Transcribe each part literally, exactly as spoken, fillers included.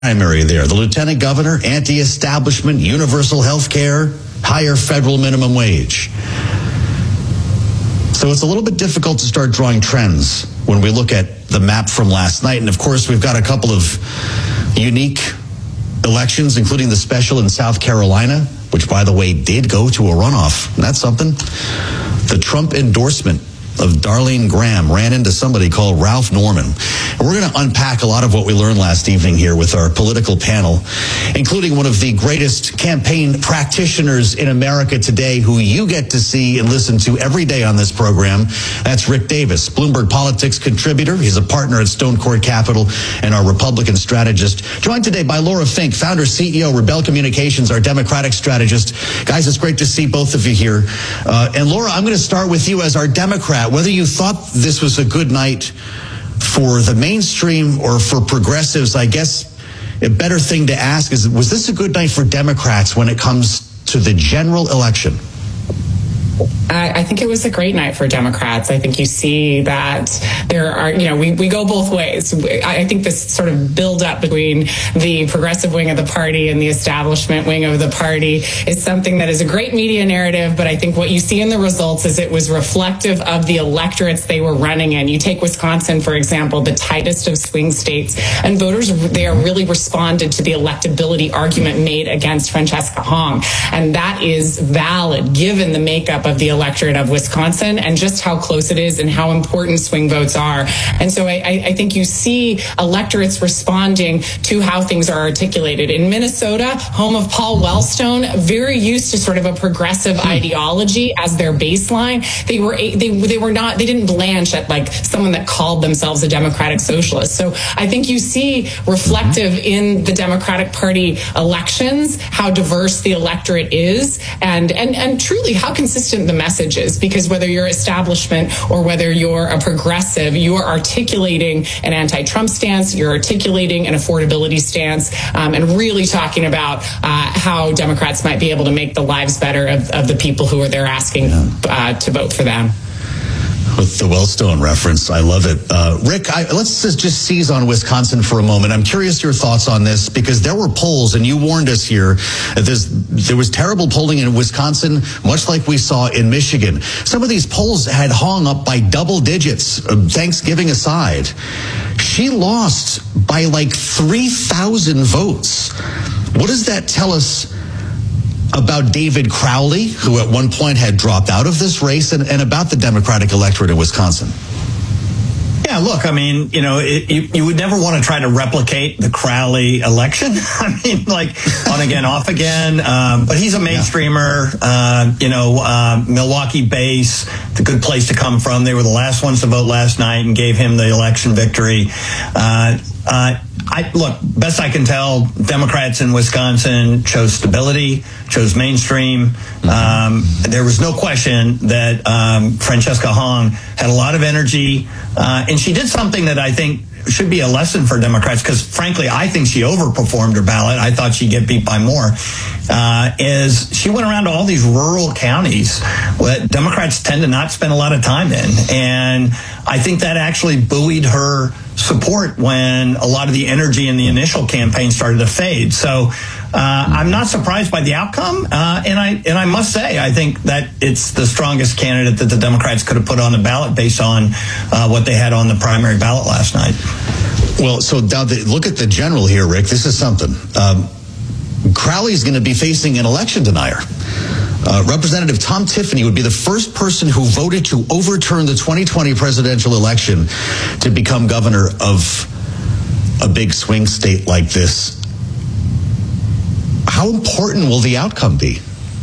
primary there. The lieutenant governor, anti-establishment, universal health care, higher federal minimum wage. So it's a little bit difficult to start drawing trends when we look at the map from last night. And of course, we've got a couple of unique elections, including the special in South Carolina, which, by the way, did go to a runoff. And that's something. The Trump endorsement of Darlene Graham ran into somebody called Ralph Norman. And we're going to unpack a lot of what we learned last evening here with our political panel, including one of the greatest campaign practitioners in America today, who you get to see and listen to every day on this program. That's Rick Davis, Bloomberg Politics contributor. He's a partner at Stone Court Capital and our Republican strategist. Joined today by Laura Fink, founder, C E O, Rebel Communications, our Democratic strategist. Guys, it's great to see both of you here. Uh, and Laura, I'm going to start with you as our Democrat. Whether you thought this was a good night for the mainstream or for progressives, I guess a better thing to ask is, was this a good night for Democrats when it comes to the general election? I think it was a great night for Democrats. I think you see that there are, you know, we, we go both ways. I think this sort of build up between the progressive wing of the party and the establishment wing of the party is something that is a great media narrative. But I think what you see in the results is it was reflective of the electorates they were running in. You take Wisconsin, for example, the tightest of swing states, and voters there really responded to the electability argument made against Francesca Hong. And that is valid given the makeup of the electorate of Wisconsin and just how close it is and how important swing votes are. And so I, I think you see electorates responding to how things are articulated. In Minnesota, home of Paul Wellstone, very used to sort of a progressive hmm. ideology as their baseline. They were they they were not they didn't blanch at like someone that called themselves a Democratic Socialist. So I think you see reflective in the Democratic Party elections how diverse the electorate is and and and truly how consistent the message is, because whether you're establishment or whether you're a progressive, you are articulating an anti-Trump stance, you're articulating an affordability stance, um, and really talking about uh, how Democrats might be able to make the lives better of, of the people who are there asking uh, to vote for them. With the Wellstone reference, I love it. Uh, Rick, I, let's just, just seize on Wisconsin for a moment. I'm curious your thoughts on this, because there were polls, and you warned us here, that there was terrible polling in Wisconsin, much like we saw in Michigan. Some of these polls had hung up by double digits, Thanksgiving aside. She lost by like three thousand votes. What does that tell us about David Crowley, who at one point had dropped out of this race, and, and about the Democratic electorate in Wisconsin? Yeah, look, I mean, you know, it, you, you would never want to try to replicate the Crowley election. I mean, like, on again, off again. Um, but he's a mainstreamer, uh, you know, uh, Milwaukee base, it's a good place to come from. They were the last ones to vote last night and gave him the election victory. Uh, uh, I, look, best I can tell, Democrats in Wisconsin chose stability, chose mainstream. Mm-hmm. Um, there was no question that um, Francesca Hong had a lot of energy, uh, and she did something that I think should be a lesson for Democrats, because frankly, I think she overperformed her ballot. I thought she'd get beat by more. Uh, is she went around to all these rural counties that Democrats tend to not spend a lot of time in. And I think that actually buoyed her support when a lot of the energy in the initial campaign started to fade. So uh, I'm not surprised by the outcome. Uh, and I and I must say, I think that it's the strongest candidate that the Democrats could have put on the ballot based on uh, what they had on the primary ballot last night. Well, so now the, look at the general here, Rick. This is something. Um, Crowley's going to be facing an election denier. Uh, Representative Tom Tiffany would be the first person who voted to overturn the twenty twenty presidential election to become governor of a big swing state like this. How important will the outcome be?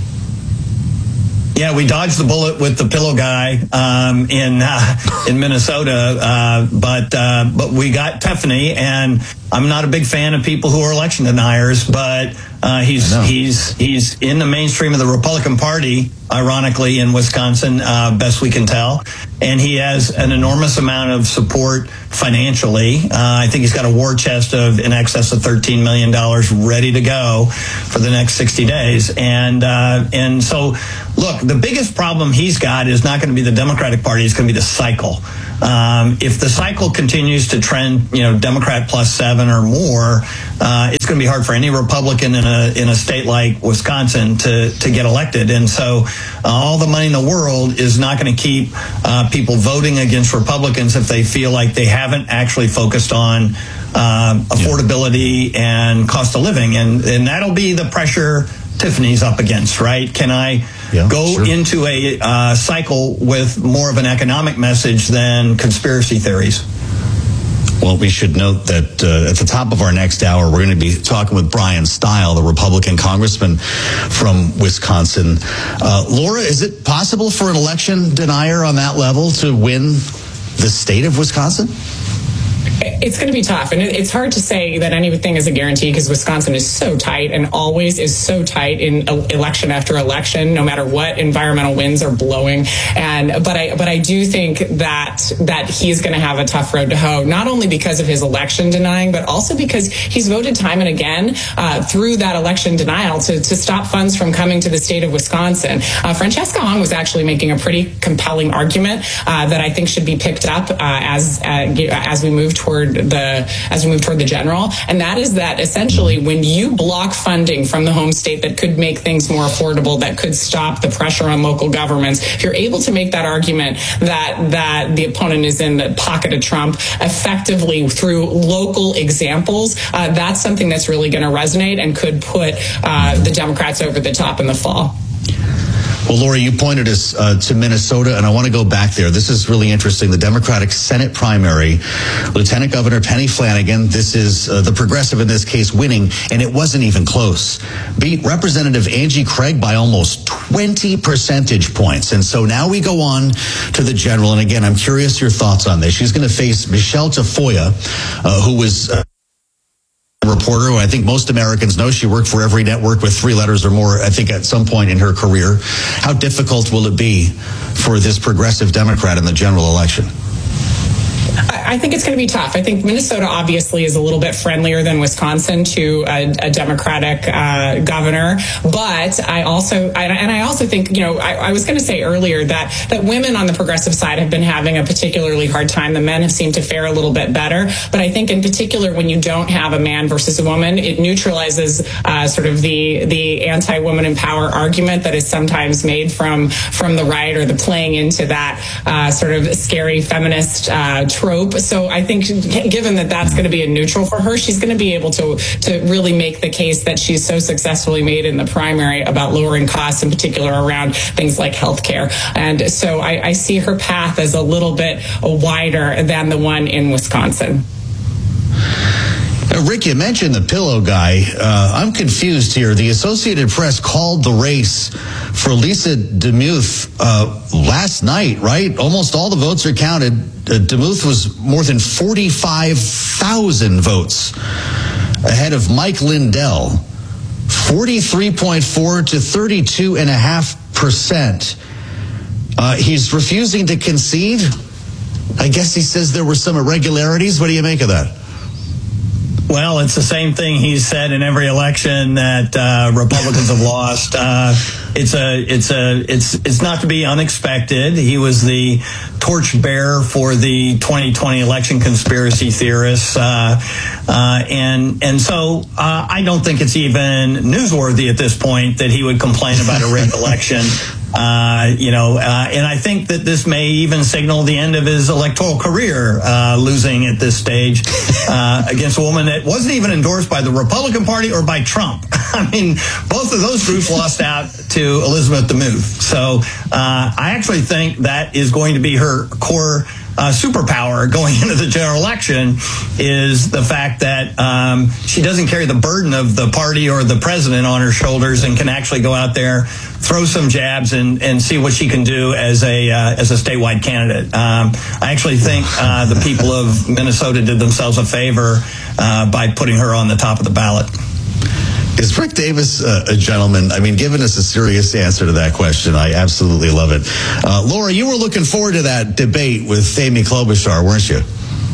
Yeah, we dodged the bullet with the pillow guy um, in uh, in Minnesota, uh, but uh, but we got Tiffany, and I'm not a big fan of people who are election deniers, but uh, he's he's he's in the mainstream of the Republican Party, ironically, in Wisconsin, uh, best we can tell, and he has an enormous amount of support financially. Uh, I think he's got a war chest of in excess of thirteen million dollars ready to go for the next sixty days, and uh, and so look, the biggest problem he's got is not going to be the Democratic Party; it's going to be the cycle. um, if the cycle continues to trend, you know, Democrat plus seven or more, uh, it's going to be hard for any Republican in a in a state like Wisconsin to to get elected. And so, uh, all the money in the world is not going to keep uh, people voting against Republicans if they feel like they haven't actually focused on uh, affordability and cost of living, and and that'll be the pressure Tiffany's up against, right? Can I yeah, go sure. into a uh, cycle with more of an economic message than conspiracy theories? Well, we should note that uh, at the top of our next hour, we're going to be talking with Brian Stile, the Republican congressman from Wisconsin. Uh, Laura, is it possible for an election denier on that level to win the state of Wisconsin? It's going to be tough, and it's hard to say that anything is a guarantee because Wisconsin is so tight and always is so tight in election after election, no matter what environmental winds are blowing. And but I but I do think that that he's going to have a tough road to hoe, not only because of his election denying, but also because he's voted time and again uh, through that election denial to to stop funds from coming to the state of Wisconsin. Uh, Francesca Hong was actually making a pretty compelling argument uh, that I think should be picked up uh, as uh, as we move toward the as we move toward the general, and that is that essentially when you block funding from the home state that could make things more affordable, that could stop the pressure on local governments, if you're able to make that argument that that the opponent is in the pocket of Trump effectively through local examples, uh, that's something that's really going to resonate and could put uh, the Democrats over the top in the fall. Well, Laura, you pointed us uh, to Minnesota, and I want to go back there. This is really interesting. The Democratic Senate primary, Lieutenant Governor Penny Flanagan, this is uh, the progressive in this case, winning, and it wasn't even close. Beat Representative Angie Craig by almost twenty percentage points. And so now we go on to the general, and again, I'm curious your thoughts on this. She's going to face Michelle Tafoya, uh, who was... Uh, reporter who I think most Americans know. She worked for every network with three letters or more, I think, at some point in her career. How difficult will it be for this progressive Democrat in the general election? I think it's going to be tough. I think Minnesota obviously is a little bit friendlier than Wisconsin to a, a Democratic uh, governor, but I also I, and I also think you know I, I was going to say earlier that that women on the progressive side have been having a particularly hard time. The men have seemed to fare a little bit better, but I think in particular when you don't have a man versus a woman, it neutralizes uh, sort of the the anti-woman in power argument that is sometimes made from from the right, or the playing into that uh, sort of scary feminist uh, trope. So I think given that that's going to be a neutral for her, she's going to be able to to really make the case that she's so successfully made in the primary about lowering costs, in particular around things like healthcare. And so I, I see her path as a little bit wider than the one in Wisconsin. Uh, Rick, you mentioned the pillow guy. Uh, I'm confused here. The Associated Press called the race for Lisa DeMuth uh, last night, right? Almost all the votes are counted. Uh, DeMuth was more than forty-five thousand votes ahead of Mike Lindell, forty-three point four to thirty-two point five percent. Uh, he's refusing to concede. I guess he says there were some irregularities. What do you make of that? Well, it's the same thing he's said in every election that uh, Republicans have lost. Uh, it's a, it's a, it's, it's not to be unexpected. He was the torchbearer for the twenty twenty election conspiracy theorists, uh, uh, and and so uh, I don't think it's even newsworthy at this point that he would complain about a rigged election. Uh, you know, uh, and I think that this may even signal the end of his electoral career, uh, losing at this stage uh, against a woman that wasn't even endorsed by the Republican Party or by Trump. I mean, both of those groups lost out to Elizabeth DeMuth. So uh, I actually think that is going to be her core Uh, superpower going into the general election, is the fact that um, she doesn't carry the burden of the party or the president on her shoulders, and can actually go out there, throw some jabs, and, and see what she can do as a uh, as a statewide candidate. Um, I actually think uh, the people of Minnesota did themselves a favor uh, by putting her on the top of the ballot. Is Rick Davis uh, a gentleman? I mean, giving us a serious answer to that question, I absolutely love it. Uh, Laura, you were looking forward to that debate with Amy Klobuchar, weren't you?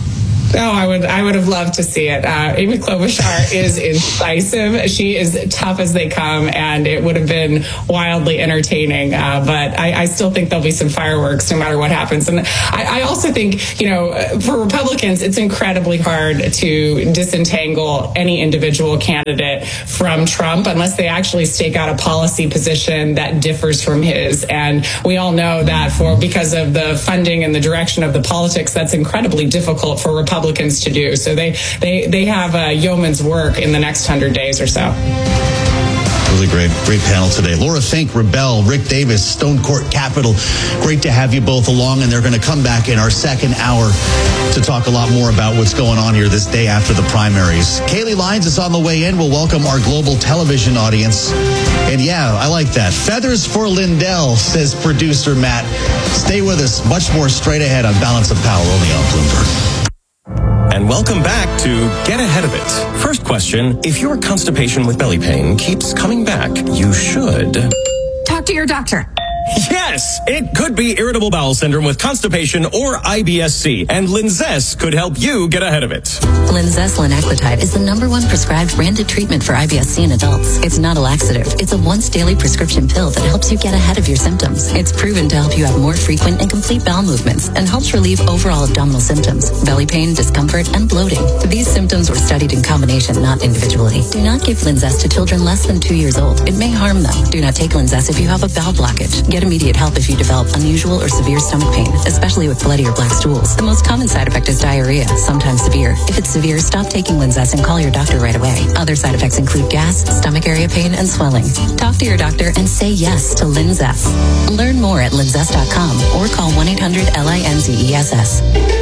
Oh, I would I would have loved to see it. Uh, Amy Klobuchar is incisive. She is tough as they come, and it would have been wildly entertaining. Uh, but I, I still think there'll be some fireworks no matter what happens. And I, I also think, you know, for Republicans, it's incredibly hard to disentangle any individual candidate from Trump unless they actually stake out a policy position that differs from his. And we all know that for because of the funding and the direction of the politics, that's incredibly difficult for Republicans to do. So they they they have a yeoman's work in the next hundred days or so. Really great, great panel today. Laura Fink, Rebel, Rick Davis, Stone Court Capital. Great to have you both along, and they're going to come back in our second hour to talk a lot more about what's going on here this day after the primaries. Kaylee Lyons is on the way in. We'll welcome our global television audience. And yeah, I like that. Feathers for Lindell, says producer Matt. Stay with us. Much more straight ahead on Balance of Power, only on Bloomberg. And welcome back to Get Ahead of It. First question, if your constipation with belly pain keeps coming back, you should talk to your doctor. Yes, it could be irritable bowel syndrome with constipation or I B S C, and Linzess could help you get ahead of it. Linzess linaclotide is the number one prescribed branded treatment for I B S C in adults. It's not a laxative. It's a once daily prescription pill that helps you get ahead of your symptoms. It's proven to help you have more frequent and complete bowel movements and helps relieve overall abdominal symptoms, belly pain, discomfort, and bloating. These symptoms were studied in combination, not individually. Do not give Linzess to children less than two years old. It may harm them. Do not take Linzess if you have a bowel blockage. Get immediate help if you develop unusual or severe stomach pain, especially with bloody or black stools. The most common side effect is diarrhea, sometimes severe. If it's severe, stop taking Linzess and call your doctor right away. Other side effects include gas, stomach area pain, and swelling. Talk to your doctor and say yes to Linzess. Learn more at linzess dot com or call one eight hundred L I N Z E S S.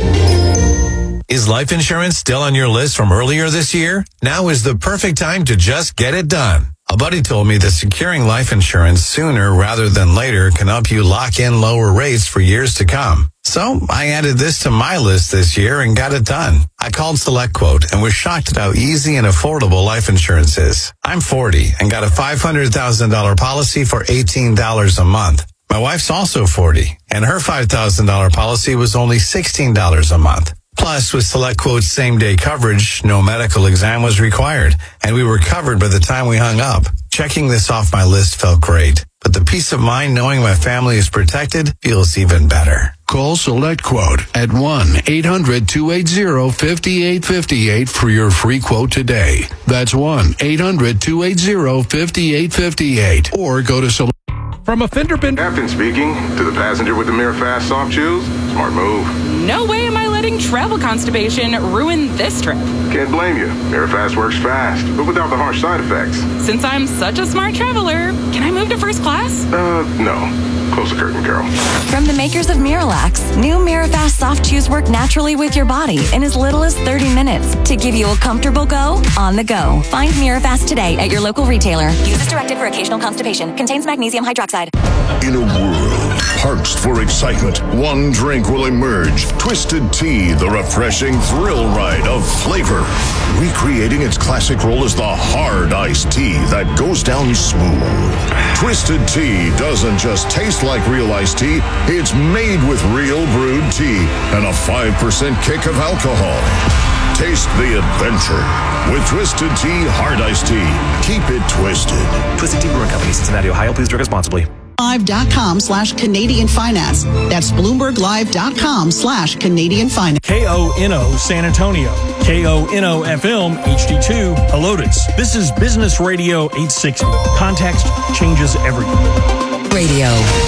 Is life insurance still on your list from earlier this year? Now is the perfect time to just get it done. A buddy told me that securing life insurance sooner rather than later can help you lock in lower rates for years to come. So I added this to my list this year and got it done. I called SelectQuote and was shocked at how easy and affordable life insurance is. I'm forty and got a five hundred thousand dollars policy for eighteen dollars a month. My wife's also forty and her five thousand dollars policy was only sixteen dollars a month. Plus, with SelectQuote's same-day coverage, no medical exam was required, and we were covered by the time we hung up. Checking this off my list felt great, but the peace of mind knowing my family is protected feels even better. Call SelectQuote at one eight hundred two eight zero five eight five eight for your free quote today. That's one eight hundred two eight zero five eight five eight. Or go to Select. From a fender bender. Captain speaking. To the passenger with the Mirror Fast soft shoes. Smart move. No way am I letting travel constipation ruin this trip. Can't blame you. Mirror Fast works fast, but without the harsh side effects. Since I'm such a smart traveler, can I move to first class? Uh, no. Close the curtain, Carol. From the makers of Miralax, new Mirafast soft chews work naturally with your body in as little as thirty minutes to give you a comfortable go on the go. Find Mirafast today at your local retailer. Use as directed for occasional constipation. Contains magnesium hydroxide. In a world parched for excitement, one drink will emerge. Twisted Tea, the refreshing thrill ride of flavor. Recreating its classic role as the hard iced tea that goes down smooth. Twisted Tea doesn't just taste like real iced tea, it's made with real brewed tea and a five percent kick of alcohol. Taste the adventure with Twisted Tea Hard Iced Tea. Keep it twisted. Twisted Tea Brewing Company, Cincinnati, Ohio. Please drink responsibly. Bloomberg.com slash Canadian Finance. That's BloombergLive.com slash Canadian Finance. K O N O San Antonio. K O N O F M H D two Helotes. This is Business Radio eight sixty. Context changes everything. Radio.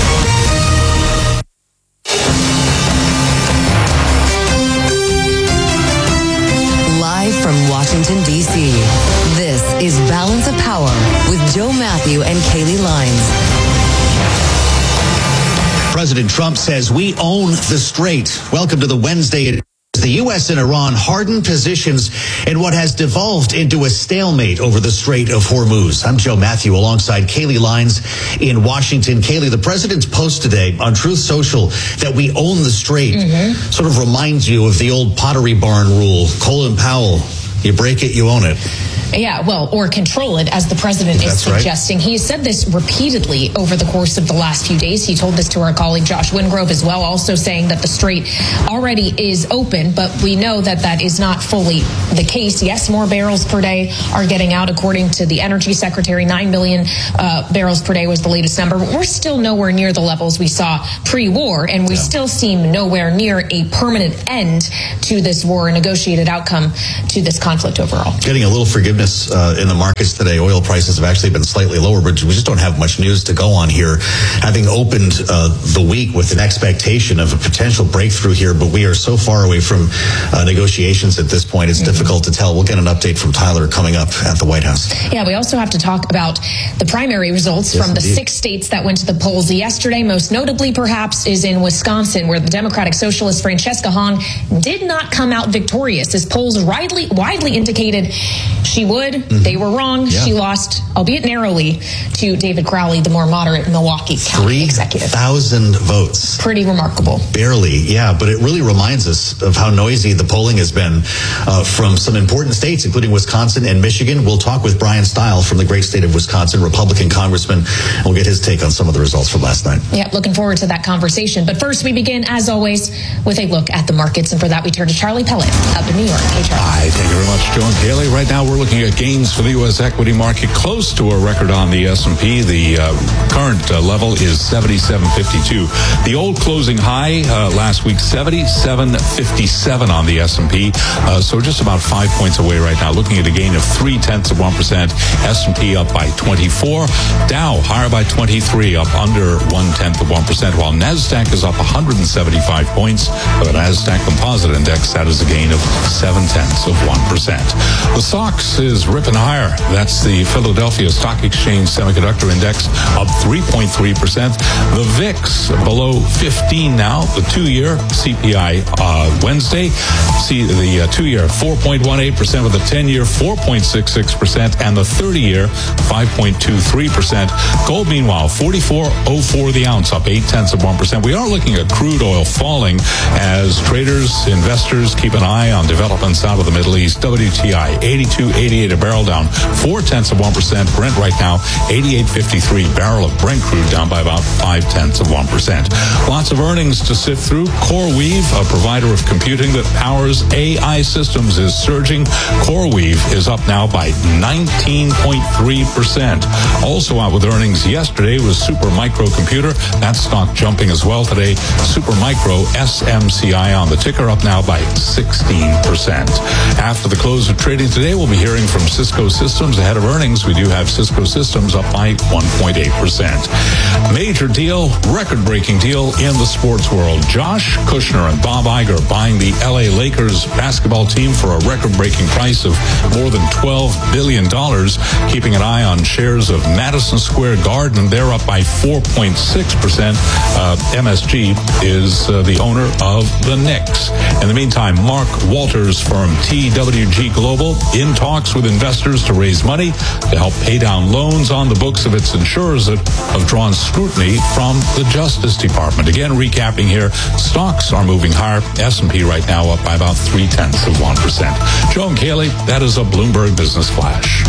Live from Washington, D C, this is Balance of Power with Joe Matthew and Kaylee Lyons. President Trump says we own the Strait. Welcome to the Wednesday. The U S and Iran harden positions in what has devolved into a stalemate over the Strait of Hormuz. I'm Joe Matthew alongside Kaylee Lyons in Washington. Kaylee, the president's post today on Truth Social that we own the Strait mm-hmm. sort of reminds you of the old Pottery Barn rule. Colin Powell You break it, you own it. Yeah, well, or control it, as the president is That's suggesting. Right. He has said this repeatedly over the course of the last few days. He told this to our colleague Josh Wingrove as well, also saying that the strait already is open, but we know that that is not fully the case. Yes, more barrels per day are getting out, according to the Energy Secretary. Nine million uh, barrels per day was the latest number. But we're still nowhere near the levels we saw pre-war, and we yeah. still seem nowhere near a permanent end to this war, a negotiated outcome to this conflict overall. Getting a little forgiveness Uh, in the markets today. Oil prices have actually been slightly lower, but we just don't have much news to go on here. Having opened uh, the week with an expectation of a potential breakthrough here, but we are so far away from uh, negotiations at this point, it's mm-hmm. difficult to tell. We'll get an update from Tyler coming up at the White House. Yeah, we also have to talk about the primary results yes, from the indeed. six states that went to the polls yesterday. Most notably, perhaps, is in Wisconsin, where the Democratic Socialist Francesca Hong did not come out victorious, as polls widely, widely indicated she would. Mm-hmm. They were wrong. Yeah. She lost, albeit narrowly, to David Crowley, the more moderate Milwaukee County executive. three thousand votes. Pretty remarkable. Barely, yeah. But it really reminds us of how noisy the polling has been uh, from some important states, including Wisconsin and Michigan. We'll talk with Brian Stile from the great state of Wisconsin, Republican congressman. And we'll get his take on some of the results from last night. Yeah, looking forward to that conversation. But first, we begin, as always, with a look at the markets. And for that, we turn to Charlie Pellet up in New York. Hey, Charlie. Hi, thank you very much, Joan Haley. Right now, we're looking at gains for the U S equity market, close to a record on the S and P. The uh, current uh, level is seventy-seven fifty-two. The old closing high uh, last week, seventy-seven fifty-seven on the S and P. Uh, so just about five points away right now. Looking at a gain of three tenths of one percent. S and P up by twenty-four. Dow higher by twenty-three, up under one tenth of one percent. While Nasdaq is up one hundred seventy-five points. The Nasdaq Composite Index, that is a gain of seven tenths of one percent. The S O X is ripping higher. That's the Philadelphia Stock Exchange Semiconductor Index, up three point three percent. The V I X below fifteen now. The two-year C P I uh, Wednesday. See the uh, two-year four point one eight percent, with the ten-year four point six six percent, and the thirty-year five point two three percent. Gold, meanwhile, forty-four oh four the ounce, up eight tenths of one percent. We are looking at crude oil falling as traders, investors keep an eye on developments out of the Middle East. W T I eighty-two eighty-eight a barrel, down four tenths of one percent. Brent right now eighty-eight fifty-three. Barrel of Brent crude down by about five tenths of one percent. Lots of earnings to sift through. CoreWeave, a provider of computing that powers A I systems, is surging. CoreWeave is up now by nineteen point three percent. Also out with earnings yesterday was Supermicro Computer. That stock jumping as well today. Supermicro, S M C I on the ticker, up now by sixteen percent. After the close of trading today, we'll be hearing from Cisco Systems ahead of earnings. We do have Cisco Systems up by one point eight percent. Major deal, record-breaking deal in the sports world. Josh Kushner and Bob Iger buying the L A Lakers basketball team for a record-breaking price of more than twelve billion dollars. Keeping an eye on shares of Madison Square Garden, they're up by four point six percent. Uh, M S G is uh, the owner of the Knicks. In the meantime, Mark Walters' firm T W G Global in talks with investors to raise money to help pay down loans on the books of its insurers that have drawn scrutiny from the Justice Department. Again, recapping here, stocks are moving higher. S and P right now up by about three tenths of one percent. Joan Cayley, that is a Bloomberg Business Flash.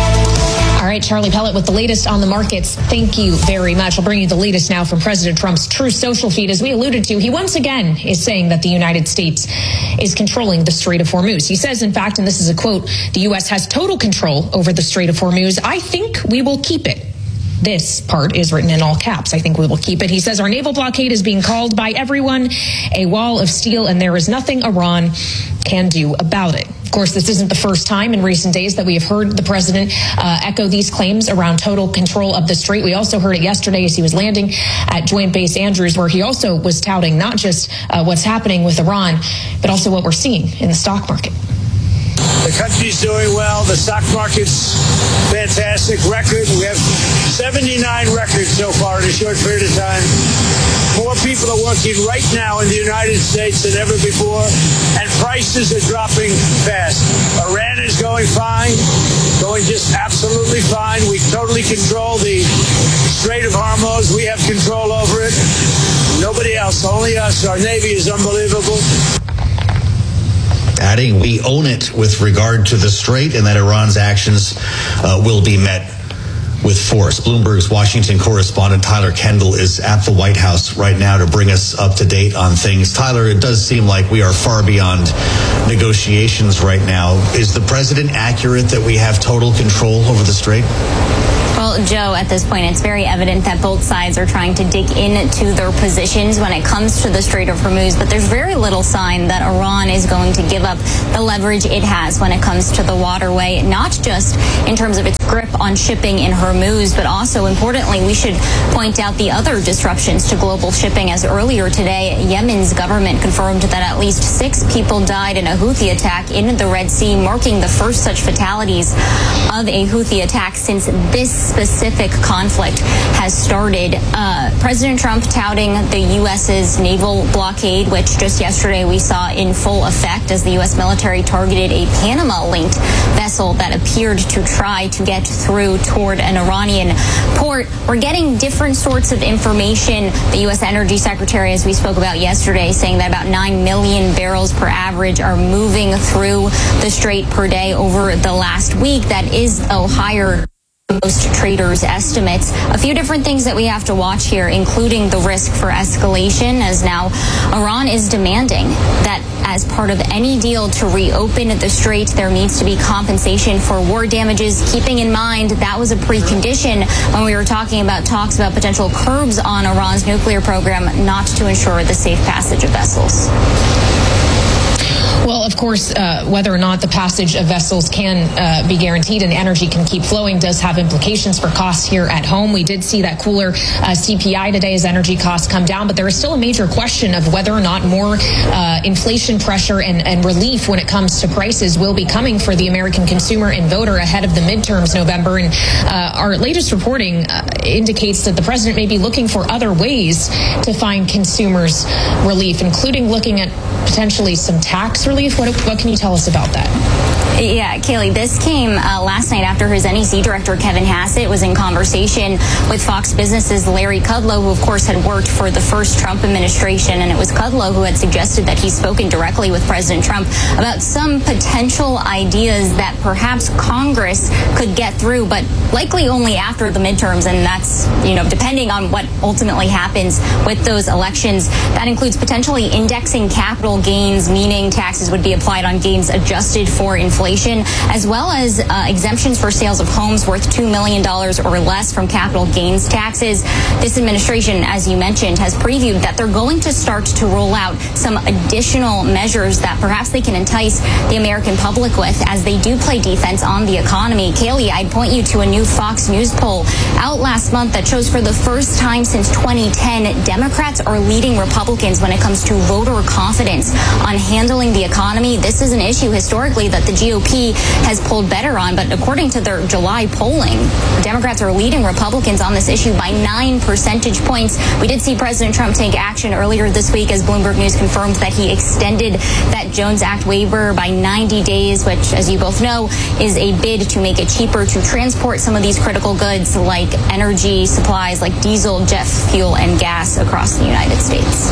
All right, Charlie Pellet with the latest on the markets. Thank you very much. I'll bring you the latest now from President Trump's Truth Social feed. As we alluded to, he once again is saying that the United States is controlling the Strait of Hormuz. He says, in fact, and this is a quote, the U S has total control over the Strait of Hormuz. I think we will keep it. This part is written in all caps. I think we will keep it. He says our naval blockade is being called by everyone a wall of steel, and there is nothing Iran can do about it. Of course, this isn't the first time in recent days that we have heard the president uh, echo these claims around total control of the strait. We also heard it yesterday as he was landing at Joint Base Andrews, where he also was touting not just uh, what's happening with Iran, but also what we're seeing in the stock market. The country's doing well. The stock market's fantastic record. We have seventy-nine records so far in a short period of time. More people are working right now in the United States than ever before, and prices are dropping fast. Iran is going fine, going just absolutely fine. We totally control the Strait of Hormuz. We have control over it. Nobody else, only us. Our Navy is unbelievable. adding, we own it with regard to the strait and that Iran's actions uh, will be met with force. Bloomberg's Washington correspondent Tyler Kendall is at the White House right now to bring us up to date on things. Tyler, it does seem like we are far beyond negotiations right now. Is the president accurate that we have total control over the strait? Well, Joe, at this point, it's very evident that both sides are trying to dig into their positions when it comes to the Strait of Hormuz, but there's very little sign that Iran is going to give up the leverage it has when it comes to the waterway, not just in terms of its grip on shipping in Hormuz, but also, importantly, we should point out the other disruptions to global shipping, as earlier today, Yemen's government confirmed that at least six people died in a Houthi attack in the Red Sea, marking the first such fatalities of a Houthi attack since this specific conflict has started. Uh, President Trump touting the U S's naval blockade, which just yesterday we saw in full effect as the U S military targeted a Panama-linked vessel that appeared to try to get through toward an Iranian port. We're getting different sorts of information. The U S Energy Secretary, as we spoke about yesterday, saying that about nine million barrels per average are moving through the strait per day over the last week. That is, though, higher most traders' estimates. A few different things that we have to watch here, including the risk for escalation, as now Iran is demanding that as part of any deal to reopen the strait, there needs to be compensation for war damages, keeping in mind that was a precondition when we were talking about talks about potential curbs on Iran's nuclear program, not to ensure the safe passage of vessels. Well, of course, uh, whether or not the passage of vessels can uh, be guaranteed and energy can keep flowing does have implications for costs here at home. We did see that cooler uh, C P I today as energy costs come down, but there is still a major question of whether or not more uh, inflation pressure and, and relief when it comes to prices will be coming for the American consumer and voter ahead of the midterms November. And uh, our latest reporting uh, indicates that the president may be looking for other ways to find consumers relief, including looking at potentially some tax relief. What, what can you tell us about that? Yeah, Kaylee, this came uh, last night after his N E C director, Kevin Hassett, was in conversation with Fox Business's Larry Kudlow, who, of course, had worked for the first Trump administration. And it was Kudlow who had suggested that he's spoken directly with President Trump about some potential ideas that perhaps Congress could get through, but likely only after the midterms. And that's, you know, depending on what ultimately happens with those elections. That includes potentially indexing capital gains, meaning taxes would be applied on gains adjusted for inflation, as well as uh, exemptions for sales of homes worth two million dollars or less from capital gains taxes. This administration, as you mentioned, has previewed that they're going to start to roll out some additional measures that perhaps they can entice the American public with as they do play defense on the economy. Kaylee, I'd point you to a new Fox News poll out last month that shows for the first time since twenty ten, Democrats are leading Republicans when it comes to voter confidence on handling the economy. This is an issue historically that the G O P has pulled better on, but according to their July polling, Democrats are leading Republicans on this issue by nine percentage points. We did see President Trump take action earlier this week as Bloomberg News confirmed that he extended that Jones Act waiver by ninety days, which, as you both know, is a bid to make it cheaper to transport some of these critical goods like energy supplies like diesel, jet fuel, and gas across the United States.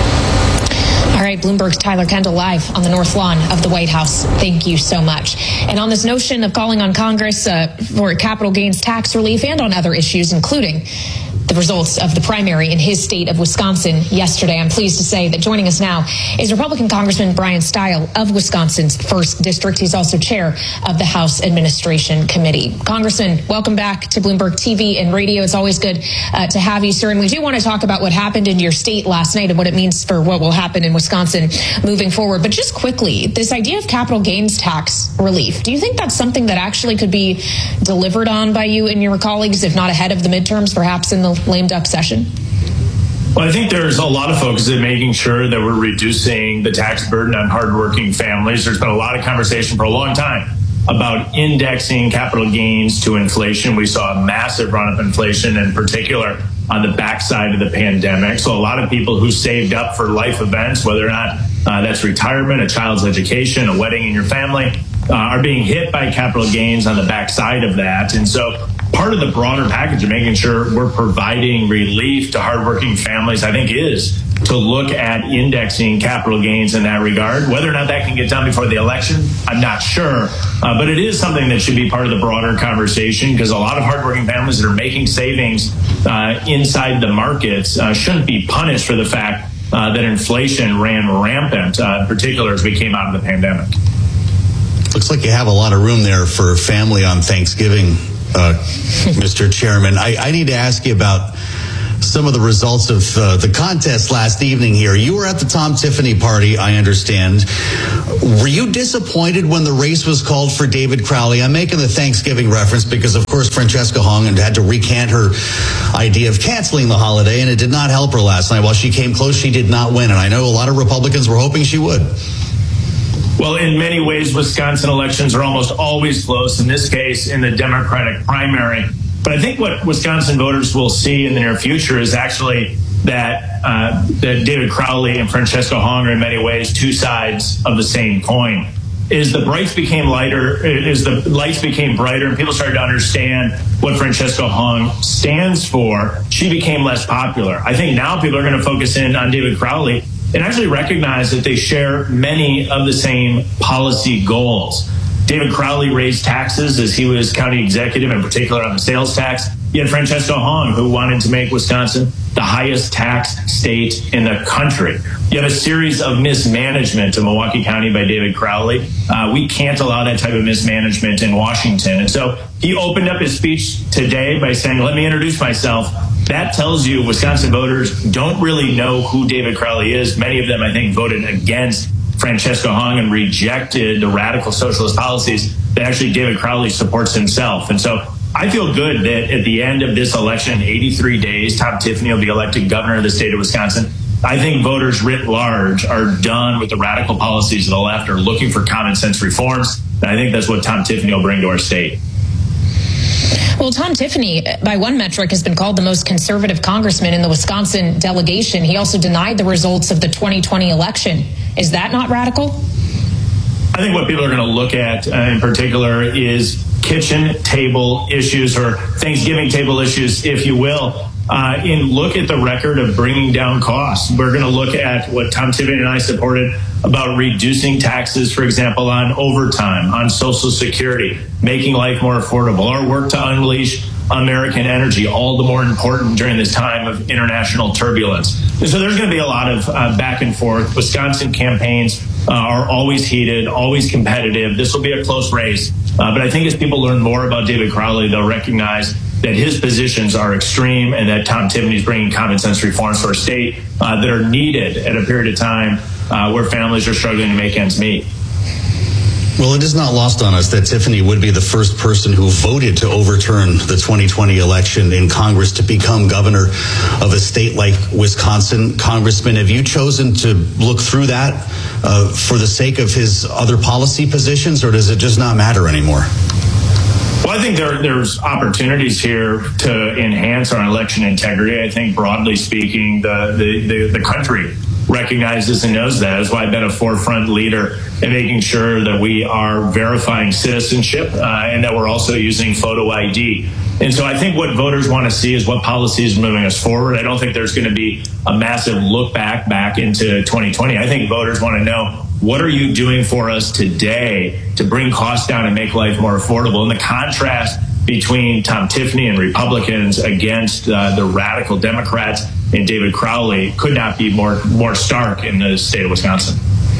All right, Bloomberg's Tyler Kendall live on the North Lawn of the White House. Thank you so much. And on this notion of calling on Congress uh, for capital gains tax relief and on other issues, including the results of the primary in his state of Wisconsin yesterday, I'm pleased to say that joining us now is Republican Congressman Brian Stile of Wisconsin's first District. He's also chair of the House Administration Committee. Congressman, welcome back to Bloomberg T V and radio. It's always good uh, to have you, sir. And we do want to talk about what happened in your state last night and what it means for what will happen in Wisconsin moving forward. But just quickly, this idea of capital gains tax relief, do you think that's something that actually could be delivered on by you and your colleagues, if not ahead of the midterms, perhaps in the lame duck session? Well, I think there's a lot of focus in making sure that we're reducing the tax burden on hardworking families. There's been a lot of conversation for a long time about indexing capital gains to inflation. We saw a massive run-up inflation, in particular on the backside of the pandemic. So a lot of people who saved up for life events, whether or not uh, that's retirement, a child's education, a wedding in your family, uh, are being hit by capital gains on the backside of that. And so part of the broader package of making sure we're providing relief to hardworking families, I think, is to look at indexing capital gains in that regard. Whether or not that can get done before the election, I'm not sure. Uh, but it is something that should be part of the broader conversation, because a lot of hardworking families that are making savings uh, inside the markets uh, shouldn't be punished for the fact uh, that inflation ran rampant, uh, in particular as we came out of the pandemic. Looks like you have a lot of room there for family on Thanksgiving, uh, Mister Chairman. I, I need to ask you about some of the results of uh, the contest last evening here. You were at the Tom Tiffany party, I understand. Were you disappointed when the race was called for David Crowley? I'm making the Thanksgiving reference because, of course, Francesca Hong had to recant her idea of canceling the holiday, and it did not help her last night. While she came close, she did not win, and I know a lot of Republicans were hoping she would. Well, in many ways, Wisconsin elections are almost always close, in this case, in the Democratic primary. But I think what Wisconsin voters will see in the near future is actually that, uh, that David Crowley and Francesca Hong are in many ways two sides of the same coin. As the brights became lighter, as the lights became brighter and people started to understand what Francesca Hong stands for, she became less popular. I think now people are going to focus in on David Crowley and actually recognize that they share many of the same policy goals. David Crowley raised taxes as he was county executive, in particular on the sales tax. You had Francesca Hong, who wanted to make Wisconsin the highest tax state in the country. You have a series of mismanagement of Milwaukee County by David Crowley. Uh, we can't allow that type of mismanagement in Washington. And so he opened up his speech today by saying, let me introduce myself. That tells you Wisconsin voters don't really know who David Crowley is. Many of them, I think, voted against Francesca Hong and rejected the radical socialist policies that actually David Crowley supports himself. And so I feel good that at the end of this election, in eighty-three days, Tom Tiffany will be elected governor of the state of Wisconsin. I think voters writ large are done with the radical policies of the left, are looking for common sense reforms. And I think that's what Tom Tiffany will bring to our state. Well, Tom Tiffany, by one metric, has been called the most conservative congressman in the Wisconsin delegation. He also denied the results of the twenty twenty election. Is that not radical? I think what people are going to look at uh, in particular is kitchen table issues, or Thanksgiving table issues, if you will, uh, and look at the record of bringing down costs. We're going to look at what Tom Tiffany and I supported about reducing taxes, for example, on overtime, on Social Security, making life more affordable. Our work to unleash American energy, all the more important during this time of international turbulence. And so there's going to be a lot of uh, back and forth. Wisconsin campaigns uh, are always heated, always competitive. This will be a close race. Uh, but I think as people learn more about David Crowley, they'll recognize that his positions are extreme and that Tom Tiffany is bringing common sense reforms to our state uh, that are needed at a period of time uh, where families are struggling to make ends meet. Well, it is not lost on us that Tiffany would be the first person who voted to overturn the twenty twenty election in Congress to become governor of a state like Wisconsin. Congressman, have you chosen to look through that uh, for the sake of his other policy positions, or does it just not matter anymore? Well, I think there, there's opportunities here to enhance our election integrity. I think, broadly speaking, the, the, the, the country recognizes and knows that. That's why I've been a forefront leader in making sure that we are verifying citizenship uh, and that we're also using photo I D. And so I think what voters want to see is what policies are moving us forward. I don't think there's going to be a massive look back back into twenty twenty. I think voters want to know, what are you doing for us today to bring costs down and make life more affordable? And the contrast between Tom Tiffany and Republicans against uh, the radical Democrats and David Crowley could not be more more stark in the state of Wisconsin.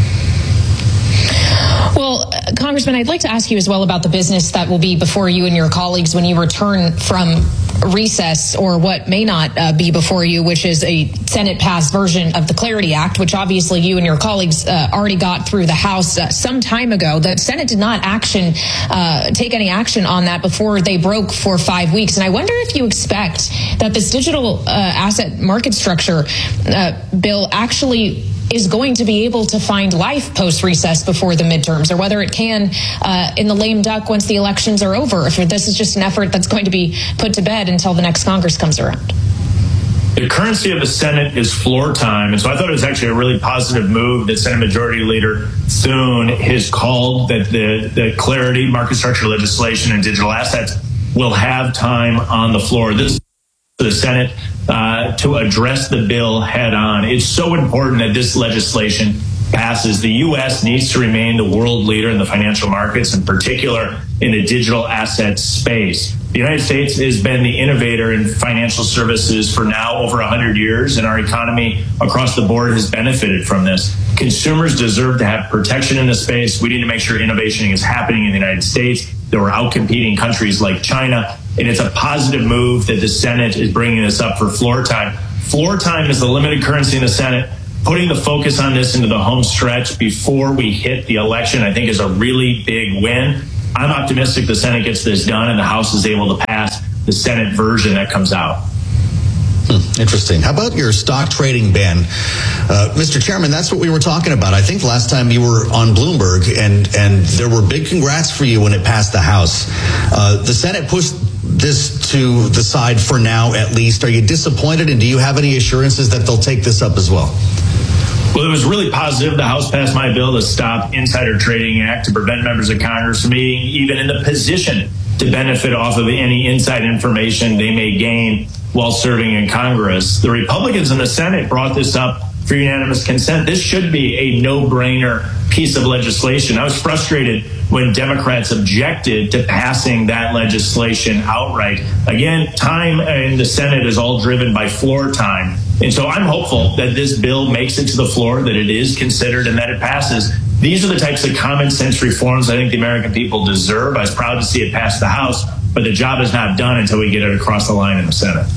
Well, uh, Congressman, I'd like to ask you as well about the business that will be before you and your colleagues when you return from recess, or what may not uh, be before you, which is a Senate-passed version of the Clarity Act, which obviously you and your colleagues uh, already got through the House uh, some time ago. The Senate did not action uh, take any action on that before they broke for five weeks. And I wonder if you expect that this digital uh, asset market structure uh, bill actually is going to be able to find life post-recess before the midterms, or whether it can uh, in the lame duck once the elections are over, if this is just an effort that's going to be put to bed until the next Congress comes around. The currency of the Senate is floor time, and so I thought it was actually a really positive move that Senate Majority Leader Thune has called that the, the clarity, market structure legislation, and digital assets will have time on the floor. This for the Senate uh, to address the bill head on. It's so important that this legislation passes. The U S needs to remain the world leader in the financial markets, in particular in the digital asset space. The United States has been the innovator in financial services for now over one hundred years, and our economy across the board has benefited from this. Consumers deserve to have protection in this space. We need to make sure innovation is happening in the United States, that we're outcompeting countries like China, and it's a positive move that the Senate is bringing this up for floor time. Floor time is the limited currency in the Senate. Putting the focus on this into the home stretch before we hit the election, I think, is a really big win. I'm optimistic the Senate gets this done and the House is able to pass the Senate version that comes out. Hmm, interesting. How about your stock trading ban? Uh, Mister Chairman, that's what we were talking about. I think last time you were on Bloomberg, and, and there were big congrats for you when it passed the House. Uh, the Senate pushed this to the side for now, at least. Are you disappointed, and do you have any assurances that they'll take this up as well? Well, it was really positive. The House passed my bill to stop Insider Trading Act to prevent members of Congress from being even in the position to benefit off of any inside information they may gain while serving in Congress. The Republicans in the Senate brought this up for unanimous consent. This should be a no-brainer piece of legislation. I was frustrated when Democrats objected to passing that legislation outright. Again, time in the Senate is all driven by floor time. And so I'm hopeful that this bill makes it to the floor, that it is considered, and that it passes. These are the types of common sense reforms I think the American people deserve. I was proud to see it pass the House, but the job is not done until we get it across the line in the Senate.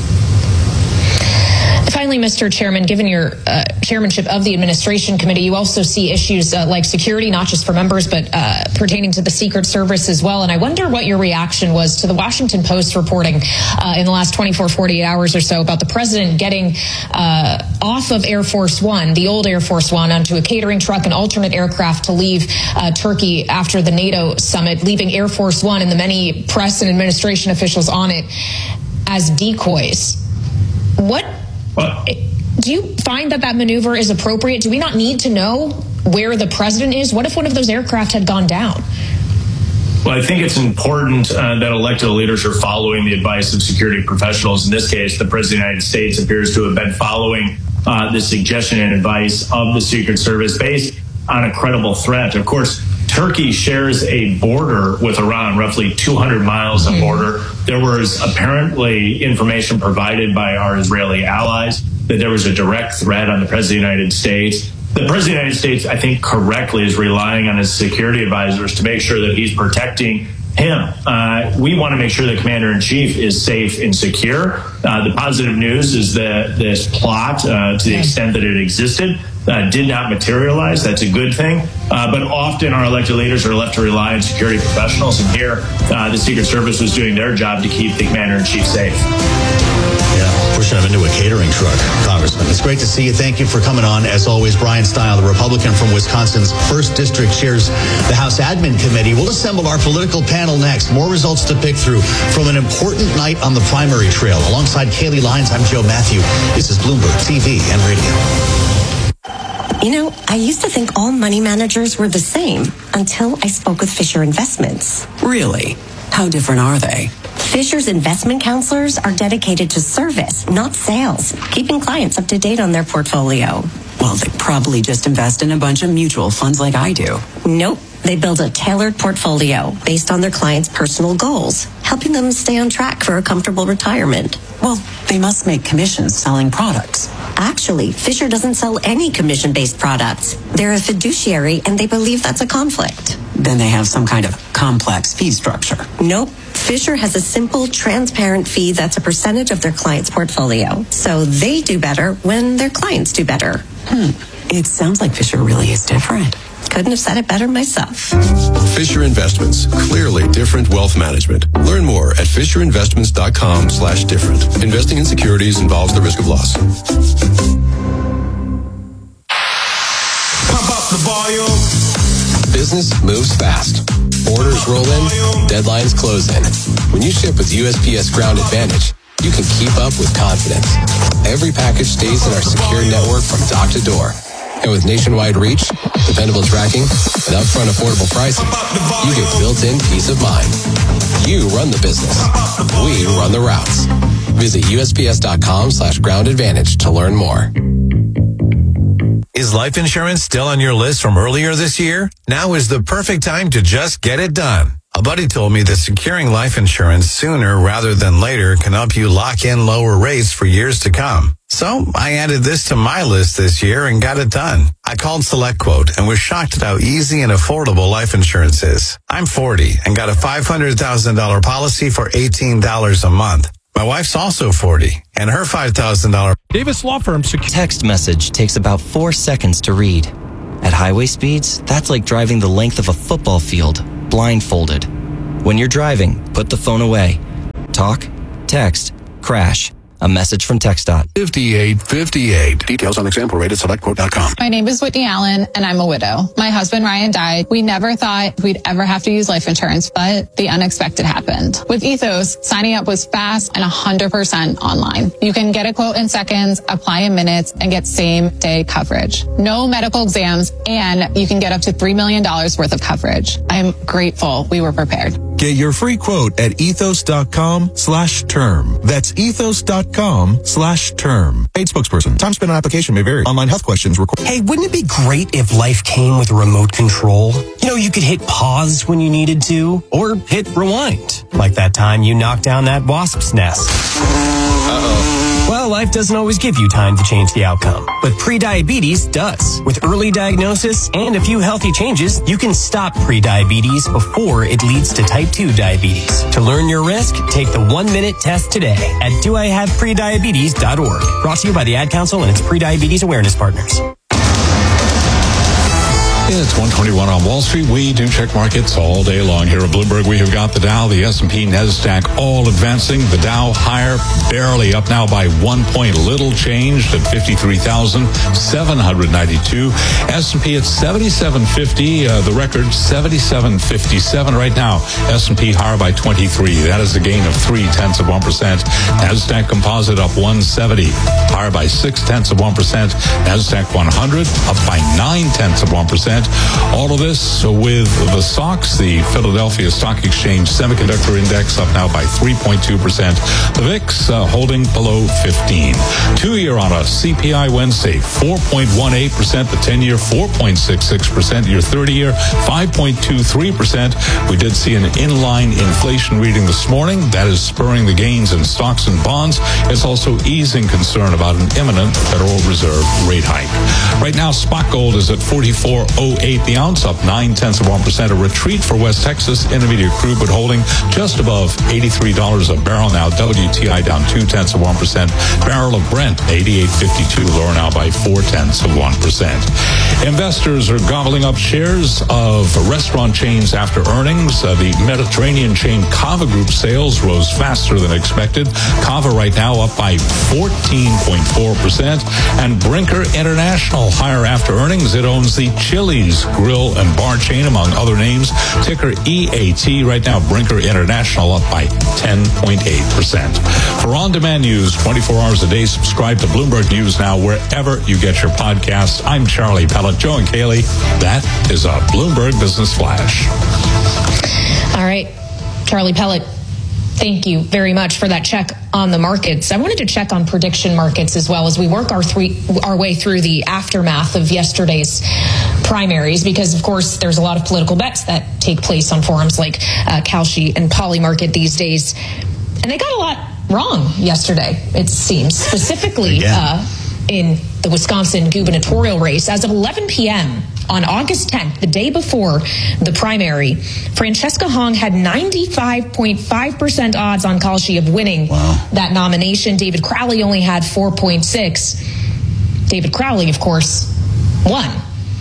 Finally, Mister Chairman, given your uh, chairmanship of the Administration Committee, you also see issues uh, like security, not just for members, but uh, pertaining to the Secret Service as well. And I wonder what your reaction was to the Washington Post reporting uh, in the last twenty-four, forty-eight hours or so about the president getting uh, off of Air Force One, the old Air Force One, onto a catering truck and alternate aircraft to leave uh, Turkey after the NATO summit, leaving Air Force One and the many press and administration officials on it as decoys. What What? Do you find that that maneuver is appropriate? Do we not need to know where the president is? What if one of those aircraft had gone down? Well, I think it's important uh, that elected leaders are following the advice of security professionals. In this case, the President of the United States appears to have been following uh, the suggestion and advice of the Secret Service based on a credible threat. Of course, Turkey shares a border with Iran, roughly two hundred miles of border. There was apparently information provided by our Israeli allies that there was a direct threat on the President of the United States. The President of the United States, I think correctly, is relying on his security advisors to make sure that he's protecting him. Uh, we want to make sure the Commander-in-Chief is safe and secure. Uh, the positive news is that this plot, uh, to the extent that it existed, Uh, did not materialize. That's a good thing. Uh, but often our elected leaders are left to rely on security professionals. And here, uh, the Secret Service was doing their job to keep the Commander-in-Chief safe. Yeah, pushing him into a catering truck, Congressman. It's great to see you. Thank you for coming on. As always, Brian Stile, the Republican from Wisconsin's first District, chairs the House Admin Committee. We'll assemble our political panel next. More results to pick through from an important night on the primary trail. Alongside Kaylee Lyons, I'm Joe Matthew. This is Bloomberg T V and Radio. You know, I used to think all money managers were the same until I spoke with Fisher Investments. Really? How different are they? Fisher's investment counselors are dedicated to service, not sales, keeping clients up to date on their portfolio. Well, they probably just invest in a bunch of mutual funds like I do. Nope. They build a tailored portfolio based on their clients' personal goals, helping them stay on track for a comfortable retirement. Well, they must make commissions selling products. Actually, Fisher doesn't sell any commission-based products. They're a fiduciary, and they believe that's a conflict. Then they have some kind of complex fee structure. Nope. Fisher has a simple, transparent fee that's a percentage of their client's portfolio. So they do better when their clients do better. Hmm. It sounds like Fisher really is different. Couldn't have said it better myself. Fisher Investments. Clearly different wealth management. Learn more at fisherinvestments.com slash different. Investing in securities involves the risk of loss. Pump up the volume. Business moves fast. Orders roll in, deadlines close in. When you ship with U S P S Ground Advantage, you can keep up with confidence. Every package stays in our secure network from dock to door. And with nationwide reach, dependable tracking, and upfront affordable pricing, you get built-in peace of mind. You run the business. We run the routes. Visit U S P S dot com slash ground advantage to learn more. Is life insurance still on your list from earlier this year? Now is the perfect time to just get it done. A buddy told me that securing life insurance sooner rather than later can help you lock in lower rates for years to come. So I added this to my list this year and got it done. I called SelectQuote and was shocked at how easy and affordable life insurance is. I'm forty and got a five hundred thousand dollars policy for eighteen dollars a month. My wife's also forty, and her five thousand dollars. Davis Law Firm. Text message takes about four seconds to read. At highway speeds, that's like driving the length of a football field, blindfolded. When you're driving, put the phone away. Talk, text, crash. A message from TxDOT. fifty-eight fifty-eight. Details on example rate at select quote dot com. My name is Whitney Allen, and I'm a widow. My husband, Ryan, died. We never thought we'd ever have to use life insurance, but the unexpected happened. With Ethos, signing up was fast and one hundred percent online. You can get a quote in seconds, apply in minutes, and get same-day coverage. No medical exams, and you can get up to three million dollars worth of coverage. I'm grateful we were prepared. Get your free quote at ethos.com slash term. That's ethos.com slash term. Paid spokesperson. Time spent on application may vary. Online health questions required. Hey, wouldn't it be great if life came with a remote control? You know, you could hit pause when you needed to, or hit rewind. Like that time you knocked down that wasp's nest. Uh-oh. Well, life doesn't always give you time to change the outcome, but prediabetes does. With early diagnosis and a few healthy changes, you can stop prediabetes before it leads to type two diabetes. To learn your risk, take the one-minute test today at do I have prediabetes dot org. Brought to you by the Ad Council and its prediabetes awareness partners. It's one twenty-one on Wall Street. We do check markets all day long here at Bloomberg. We have got the Dow, the S and P, NASDAQ all advancing. The Dow higher, barely up now by one point, little changed at fifty-three thousand seven hundred ninety-two. S and P at seventy-seven fifty. Uh, the record seventy-seven fifty-seven right now. S and P higher by twenty-three. That is a gain of three tenths of one percent. NASDAQ Composite up one seventy, higher by six tenths of one percent. NASDAQ one hundred up by nine tenths of one percent. All of this with the S O X, the Philadelphia Stock Exchange Semiconductor Index, up now by three point two percent. The V I X uh, holding below fifteen. Two-year on a C P I Wednesday, four point one eight percent. The ten-year, four point six six percent. Your thirty-year, five point two three percent. We did see an inline inflation reading this morning. That is spurring the gains in stocks and bonds. It's also easing concern about an imminent Federal Reserve rate hike. Right now, spot gold is at forty-four oh eight the ounce, up nine tenths of one percent. A retreat for West Texas Intermediate crude, but holding just above eighty-three dollars a barrel now. W T I down two tenths of one percent. Barrel of Brent eighty-eight fifty-two, lower now by four tenths of one percent. Investors are gobbling up shares of restaurant chains after earnings. Uh, the Mediterranean chain Cava Group sales rose faster than expected. Cava right now up by fourteen point four percent. And Brinker International higher after earnings. It owns the Chili's grill and bar chain, among other names. Ticker E A T right now. Brinker International up by ten point eight percent. For on-demand news twenty-four hours a day, subscribe to Bloomberg News Now wherever you get your podcasts. I'm Charlie Pellet. Joe and Kaylee, that is a Bloomberg Business Flash. All right, Charlie Pellet, thank you very much for that check on the markets. I wanted to check on prediction markets as well as we work our three, our way through the aftermath of yesterday's primaries, because of course there's a lot of political bets that take place on forums like uh, Kalshi and Polymarket these days, and they got a lot wrong yesterday, it seems, specifically uh, in the Wisconsin gubernatorial race. As of eleven p.m. on August tenth, the day before the primary, Francesca Hong had ninety-five point five percent odds on Kalshi of winning wow. that nomination. David Crowley only had four point six. David Crowley, of course, won.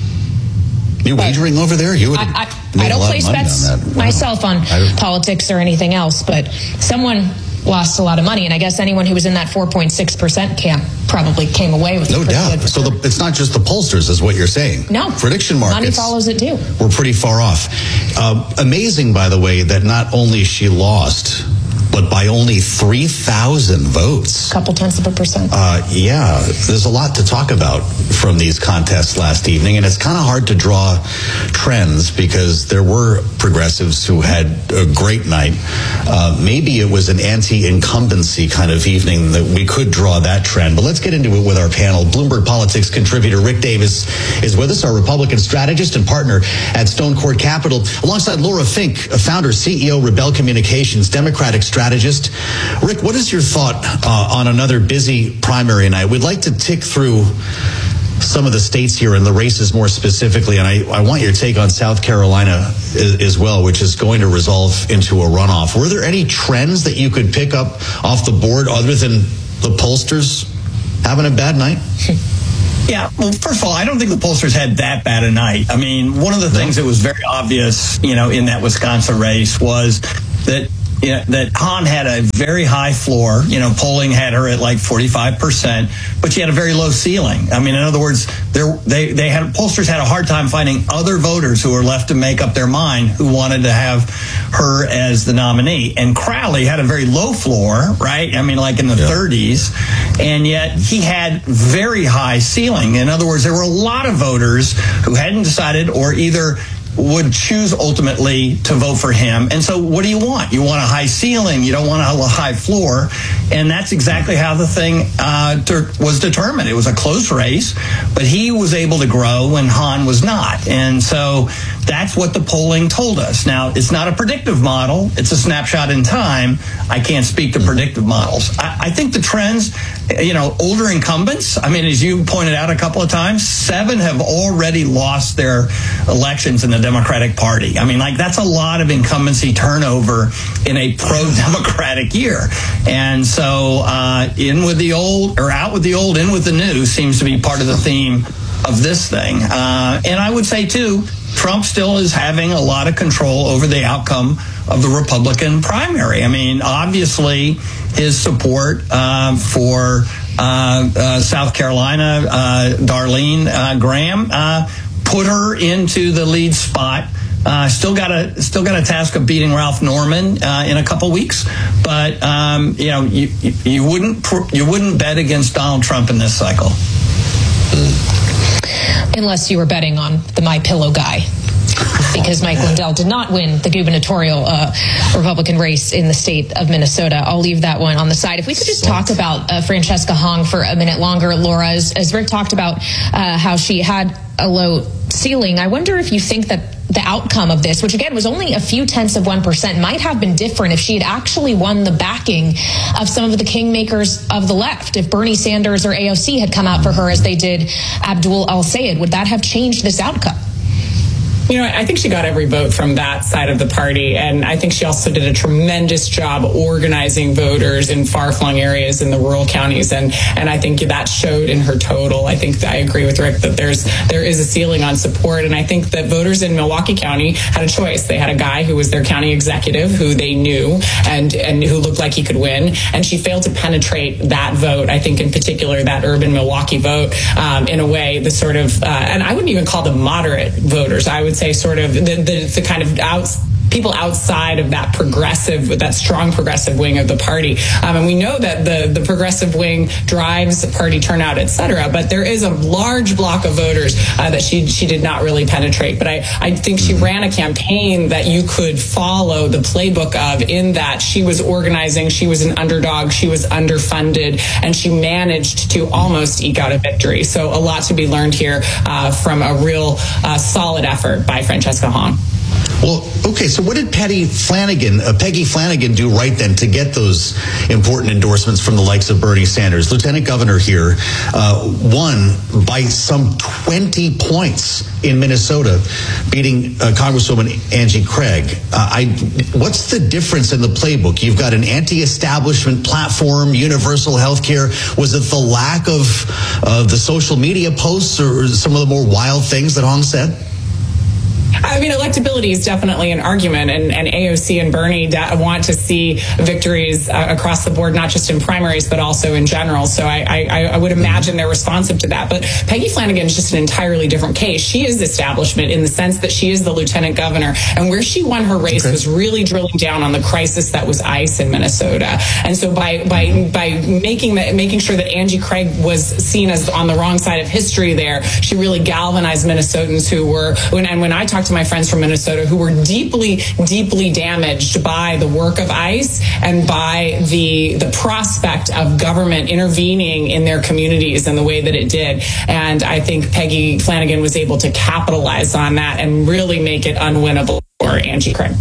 You wagering over there? You would. I, I, I don't place bets on wow. myself on politics or anything else, but someone lost a lot of money, and I guess anyone who was in that four point six percent camp probably came away with no doubt. So the, it's not just the pollsters, is what you're saying. No, prediction markets. Money follows it too. We're pretty far off. Uh, amazing, by the way, that not only she lost, but but by only three thousand votes. A couple tenths of a percent. Uh, yeah, there's a lot to talk about from these contests last evening, and it's kind of hard to draw trends because there were progressives who had a great night. Uh, maybe it was an anti-incumbency kind of evening that we could draw that trend, but let's get into it with our panel. Bloomberg Politics contributor Rick Davis is with us, our Republican strategist and partner at Stone Court Capital, alongside Laura Fink, a founder, C E O, Rebel Communications, Democratic strategist. Rick, what is your thought uh, on another busy primary night? We'd like to tick through some of the states here and the races more specifically, and I, I want your take on South Carolina as, as well, which is going to resolve into a runoff. Were there any trends that you could pick up off the board other than the pollsters having a bad night? Yeah, well, first of all, I don't think the pollsters had that bad a night. I mean, one of the things that was very obvious, you know, in that Wisconsin race was that you know, that Hahn had a very high floor. You know, polling had her at like forty-five percent, but she had a very low ceiling. I mean, in other words, there they they had pollsters had a hard time finding other voters who were left to make up their mind who wanted to have her as the nominee. And Crowley had a very low floor, right? I mean, like in the yeah. thirties, and yet he had very high ceiling. In other words, there were a lot of voters who hadn't decided or either would choose ultimately to vote for him. And so what do you want? You want a high ceiling. You don't want a high floor. And that's exactly how the thing uh, ter- was determined. It was a close race, but he was able to grow and Hahn was not. And so that's what the polling told us. Now, it's not a predictive model. It's a snapshot in time. I can't speak to predictive models. I, I think the trends, you know, older incumbents, I mean, as you pointed out a couple of times, seven have already lost their elections in the Democratic Party. I mean, like, that's a lot of incumbency turnover in a pro-Democratic year. And so uh, in with the old, or out with the old, in with the new seems to be part of the theme of this thing. Uh, and I would say, too, Trump still is having a lot of control over the outcome of the Republican primary. I mean, obviously, his support uh, for uh, uh, South Carolina, uh, Darlene uh, Graham, uh, put her into the lead spot. Uh, still got a still got a task of beating Ralph Norman uh, in a couple weeks, but um, you know you you wouldn't you wouldn't bet against Donald Trump in this cycle. Unless you were betting on the My Pillow guy, because Mike Lindell did not win the gubernatorial uh, Republican race in the state of Minnesota. I'll leave that one on the side. If we could just talk about uh, Francesca Hong for a minute longer, Laura, as, as Rick talked about uh, how she had a low ceiling, I wonder if you think that the outcome of this, which again was only a few tenths of one percent, might have been different if she had actually won the backing of some of the kingmakers of the left. If Bernie Sanders or A O C had come out for her as they did Abdul El-Sayed, would that have changed this outcome? You know, I think she got every vote from that side of the party. And I think she also did a tremendous job organizing voters in far-flung areas in the rural counties. And, and I think that showed in her total. I think that I agree with Rick that there's there is a ceiling on support. And I think that voters in Milwaukee County had a choice. They had a guy who was their county executive who they knew and, and who looked like he could win. And she failed to penetrate that vote, I think in particular that urban Milwaukee vote, um, in a way the sort of, uh, and I wouldn't even call them moderate voters. I would say sort of the, the, the kind of outs people outside of that progressive, that strong progressive wing of the party. Um, and we know that the, the progressive wing drives party turnout, et cetera. But there is a large block of voters uh, that she she did not really penetrate. But I, I think she ran a campaign that you could follow the playbook of, in that she was organizing, she was an underdog, she was underfunded, and she managed to almost eke out a victory. So a lot to be learned here uh, from a real uh, solid effort by Francesca Hong. Well, okay, so what did Patty Flanagan, uh, Peggy Flanagan do right then to get those important endorsements from the likes of Bernie Sanders? Lieutenant Governor here uh, won by some twenty points in Minnesota, beating uh, Congresswoman Angie Craig. Uh, I, what's the difference in the playbook? You've got an anti-establishment platform, universal health care. Was it the lack of uh, the social media posts or some of the more wild things that Hong said? I mean, electability is definitely an argument, and, and A O C and Bernie da- want to see victories uh, across the board, not just in primaries, but also in general. So I, I, I would imagine they're responsive to that. But Peggy Flanagan is just an entirely different case. She is establishment in the sense that she is the lieutenant governor, and where she won her race okay. was really drilling down on the crisis that was ICE in Minnesota. And so by by by making that, making sure that Angie Craig was seen as on the wrong side of history there, she really galvanized Minnesotans who were, when, and when I talked to my friends from Minnesota who were deeply, deeply damaged by the work of ICE and by the the prospect of government intervening in their communities in the way that it did. And I think Peggy Flanagan was able to capitalize on that and really make it unwinnable for Angie Craig.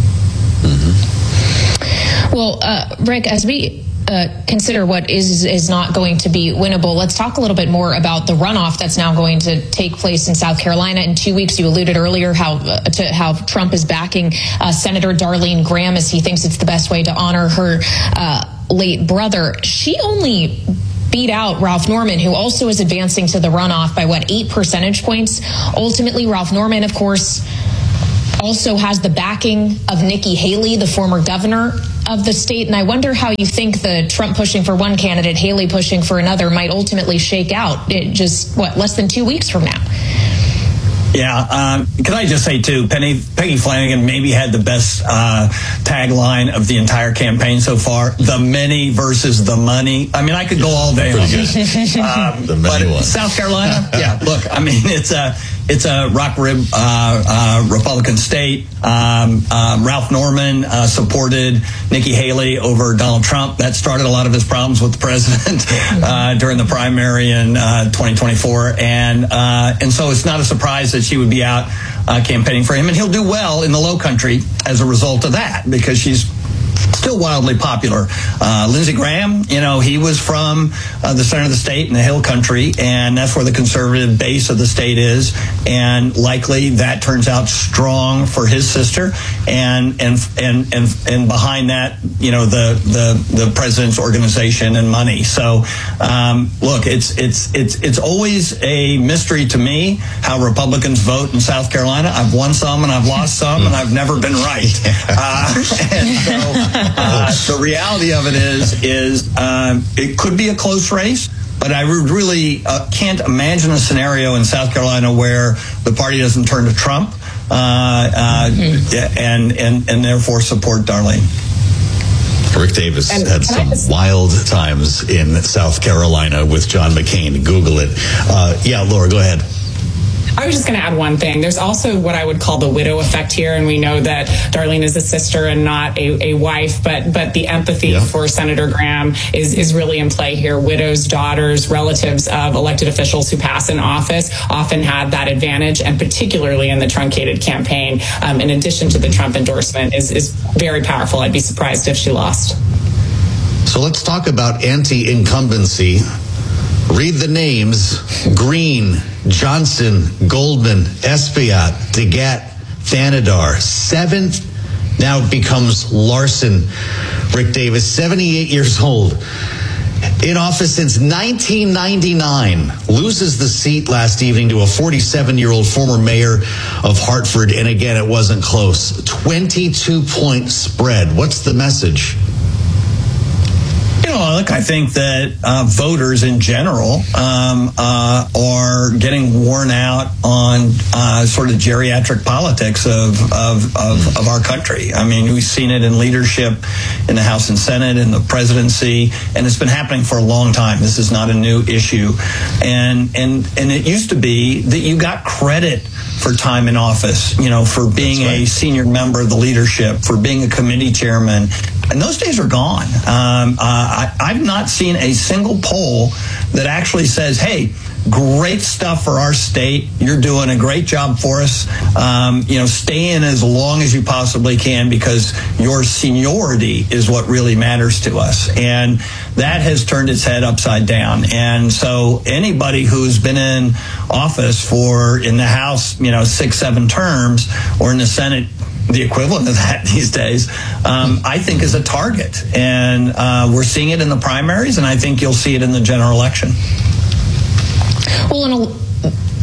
Mm-hmm. Well, uh, Rick, as we Uh, consider what is is not going to be winnable, let's talk a little bit more about the runoff that's now going to take place in South Carolina in two weeks. You alluded earlier how uh, to how Trump is backing uh, Senator Darlene Graham as he thinks it's the best way to honor her uh, late brother. She only beat out Ralph Norman, who also is advancing to the runoff by, what, eight percentage points. Ultimately, Ralph Norman, of course, also has the backing of Nikki Haley, the former governor of the state. And I wonder how you think the Trump pushing for one candidate, Haley pushing for another, might ultimately shake out it just, what, less than two weeks from now. Yeah, um, can I just say, too, Penny, Peggy Flanagan maybe had the best uh, tagline of the entire campaign so far, the many versus the money. I mean, I could go all day on this. Um, the many but one. South Carolina, yeah, look, I mean, it's a... It's a rock rib uh, uh, Republican state. Um, uh, Ralph Norman uh, supported Nikki Haley over Donald Trump. That started a lot of his problems with the president uh, during the primary in uh, twenty twenty-four. And uh, and so it's not a surprise that she would be out uh, campaigning for him. And he'll do well in the Low Country as a result of that, because she's still wildly popular. Uh, Lindsey Graham, you know, he was from uh, the center of the state in the Hill Country, and that's where the conservative base of the state is. And likely that turns out strong for his sister. And and and and and behind that, you know, the the the president's organization and money. So um, look, it's it's it's it's always a mystery to me how Republicans vote in South Carolina. I've won some and I've lost some, and I've never been right. Uh, and so. Uh, the reality of it is, is um, it could be a close race, but I really uh, can't imagine a scenario in South Carolina where the party doesn't turn to Trump uh, uh, mm-hmm. and, and, and therefore support Darlene. Rick Davis and had some just... wild times in South Carolina with John McCain. Google it. Uh, yeah, Laura, go ahead. I was just going to add one thing. There's also what I would call the widow effect here, and we know that Darlene is a sister and not a, a wife, but but the empathy yeah. for Senator Graham is, is really in play here. Widows, daughters, relatives of elected officials who pass in office often had that advantage, and particularly in the truncated campaign, um, in addition to the Trump endorsement, is, is very powerful. I'd be surprised if she lost. So let's talk about anti-incumbency. Read the names: Green, Johnson, Goldman, Espaillat, DeGette, Thanadar. Seventh now it becomes Larson. Rick Davis, seventy-eight years old, in office since nineteen ninety-nine, loses the seat last evening to a forty-seven-year-old former mayor of Hartford. And again, it wasn't close. twenty-two point spread. What's the message? You know, look, I think that uh, voters in general um, uh, are getting worn out on uh, sort of geriatric politics of, of, of, of our country. I mean, we've seen it in leadership in the House and Senate, in the presidency, and it's been happening for a long time. This is not a new issue. And, and, and it used to be that you got credit for time in office, you know, for being right. a senior member of the leadership, for being a committee chairman. And those days are gone. Um, uh, I, I've not seen a single poll that actually says, hey, great stuff for our state. You're doing a great job for us. Um, you know, stay in as long as you possibly can, because your seniority is what really matters to us. And that has turned its head upside down. And so anybody who's been in office for, in the House, you know, six, seven terms, or in the Senate, the equivalent of that these days, um, I think is a target. And uh, we're seeing it in the primaries, and I think you'll see it in the general election. Well, in a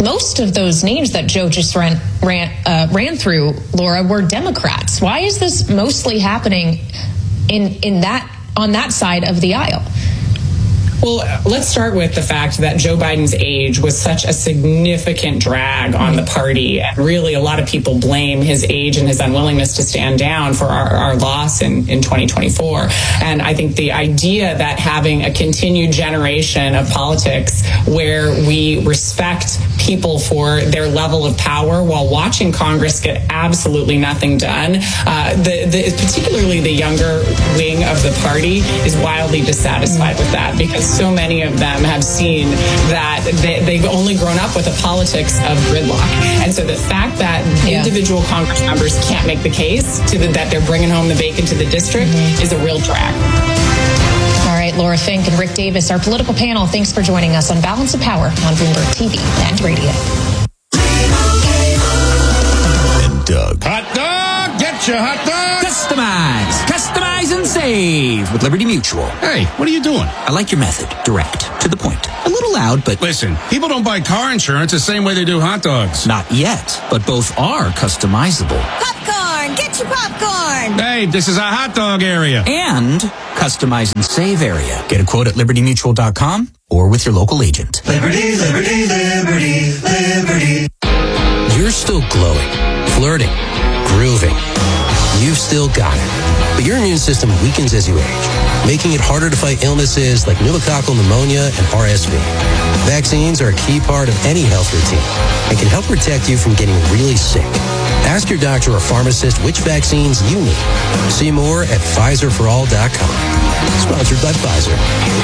most of those names that Joe just ran ran, uh, ran through, Laura, were Democrats. Why is this mostly happening in in that on that side of the aisle? Well, let's start with the fact that Joe Biden's age was such a significant drag on the party. And really, a lot of people blame his age and his unwillingness to stand down for our, our loss in, in twenty twenty-four. And I think the idea that having a continued generation of politics where we respect people for their level of power while watching Congress get absolutely nothing done, uh, the, the, particularly the younger wing of the party is wildly dissatisfied with that, because so many of them have seen that they, they've only grown up with a politics of gridlock. And so the fact that yeah. individual Congress members can't make the case to the, that they're bringing home the bacon to the district mm-hmm. is a real drag. All right, Laura Fink and Rick Davis, our political panel, thanks for joining us on Balance of Power on Bloomberg T V and radio. And Doug. Hot dog, get your hot dog. Customize, customize and save with Liberty Mutual. Hey, what are you doing? I like your method. Direct, to the point. A little loud, but... Listen, people don't buy car insurance the same way they do hot dogs. Not yet, but both are customizable. Popcorn, get your popcorn. Hey, this is a hot dog area. And customize and save area. Get a quote at liberty mutual dot com or with your local agent. Liberty, liberty, liberty, liberty. You're still glowing, flirting, grooving. You've still got it. But your immune system weakens as you age, making it harder to fight illnesses like pneumococcal pneumonia and R S V. Vaccines are a key part of any health routine and can help protect you from getting really sick. Ask your doctor or pharmacist which vaccines you need. See more at Pfizer for all dot com. Sponsored by Pfizer.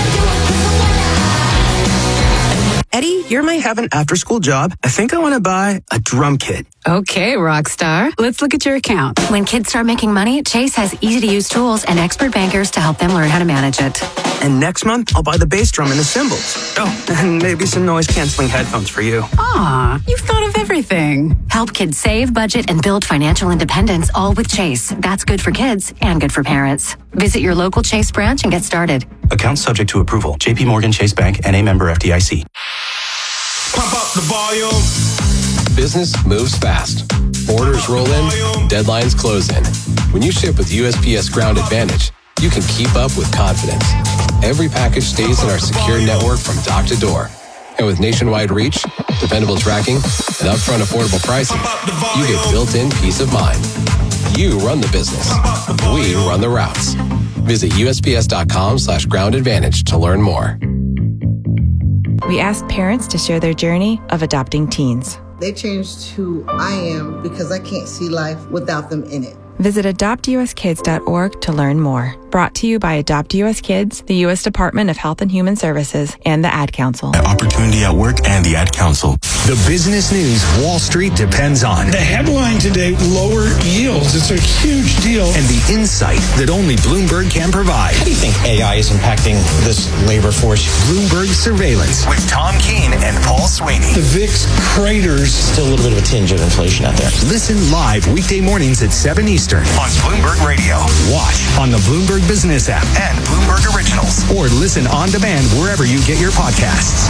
Eddie, you're my have an after-school job. I think I want to buy a drum kit. Okay, rock star. Let's look at your account. When kids start making money, Chase has easy-to-use tools and expert bankers to help them learn how to manage it. And next month, I'll buy the bass drum and the cymbals. Oh, and maybe some noise-canceling headphones for you. Aw, you've thought of everything. Help kids save, budget, and build financial independence, all with Chase. That's good for kids and good for parents. Visit your local Chase branch and get started. Account subject to approval. J P Morgan Chase Bank, N A member F D I C. Pump up the volume. Business moves fast. Orders roll in, deadlines close in. When you ship with U S P S Ground Advantage, you can keep up with confidence. Every package stays in our secure network from dock to door. And with nationwide reach, dependable tracking, and upfront affordable pricing, you get built-in peace of mind. You run the business. We run the routes. Visit U S P S dot com slash ground advantage to learn more. We asked parents to share their journey of adopting teens. They changed who I am because I can't see life without them in it. Visit adopt u s kids dot org to learn more. Brought to you by Adopt U S Kids, the U S Department of Health and Human Services, and the Ad Council. Opportunity at Work and the Ad Council. The business news Wall Street depends on. The headline today, lower yields. It's a huge deal. And the insight that only Bloomberg can provide. How do you think A I is impacting this labor force? Bloomberg Surveillance with Tom Keene and Paul Sweeney. The V I X craters. Still a little bit of a tinge of inflation out there. Listen live weekday mornings at seven Eastern on Bloomberg Radio. Watch on the Bloomberg Business app and Bloomberg Originals. Or listen on demand wherever you get your podcasts.